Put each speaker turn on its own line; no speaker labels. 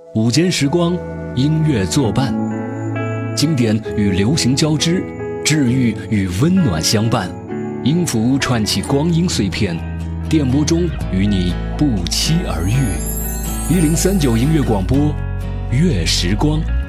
午间时光，音乐作伴，经典与流行交织，治愈与温暖相伴。音符串起光阴碎片，电波中与你不期而遇。1039音乐广播，乐时光。